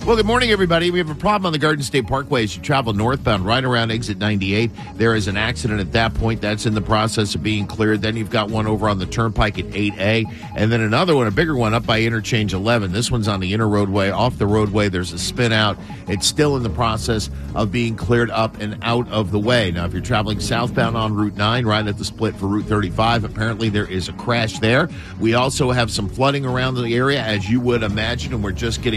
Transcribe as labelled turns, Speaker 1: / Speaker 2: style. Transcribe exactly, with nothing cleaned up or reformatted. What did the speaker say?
Speaker 1: Well, good morning, everybody. We have a problem on the Garden State Parkway as you travel northbound right around exit ninety-eight. There is an accident at that point. That's in the process of being cleared. Then you've got one over on the Turnpike at eight A, and then another one, a bigger one, up by Interchange eleven. This one's on the inner roadway. Off the roadway, there's a spin out. It's still in the process of being cleared up and out of the way. Now, if you're traveling southbound on Route nine, right at the split for Route thirty-five, apparently there is a crash there. We also have some flooding around the area, as you would imagine, and we're just getting